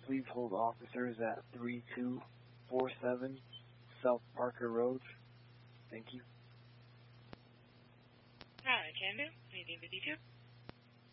please hold officers at 3247 South Parker Road. Thank you. Alright, can do. Anything to do?